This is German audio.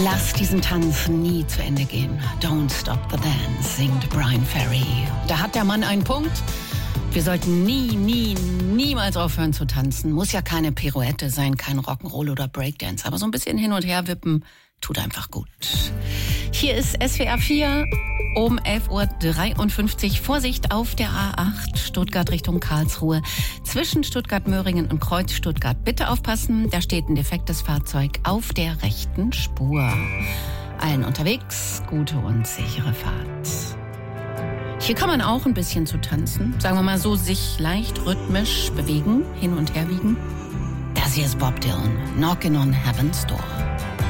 Lass diesen Tanz nie zu Ende gehen. Don't stop the dance, singt Brian Ferry. Da hat der Mann einen Punkt. Wir sollten niemals aufhören zu tanzen. Muss ja keine Pirouette sein, kein Rock'n'Roll oder Breakdance. Aber so ein bisschen hin und her wippen tut einfach gut. Hier ist SWR 4 um 11.53 Uhr. Vorsicht auf der A8 Stuttgart Richtung Karlsruhe. Zwischen Stuttgart-Möhringen und Kreuz Stuttgart. Bitte aufpassen, da steht ein defektes Fahrzeug auf der rechten Spur. Allen unterwegs, gute und sichere Fahrt. Hier kann man auch ein bisschen zu tanzen. Sagen wir mal so, sich leicht rhythmisch bewegen, hin und her wiegen. Das hier ist Bob Dylan, Knockin' on Heaven's Door.